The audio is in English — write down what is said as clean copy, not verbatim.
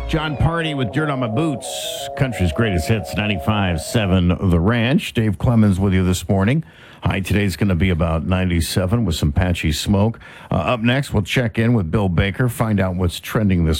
John Party with Dirt on My Boots. Country's greatest hits, 95.7 The Ranch. Dave Clemens with you this morning. High today's going to be about 97 with some patchy smoke. Up next, we'll check in with Bill Baker, find out what's trending this